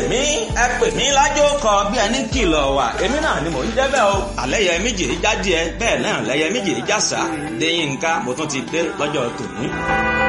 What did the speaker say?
pè mí lájò kọ bí ẹni kìlọ̀ wà èmi náà ni mò ń jẹ́ bẹ́ẹ̀ o àlẹ́yẹ méjì jáde ẹ bẹ́ẹ̀ náà lẹ́yẹ méjì jásà Déyínká mo tún ti dé lọ́jọ́ tòní.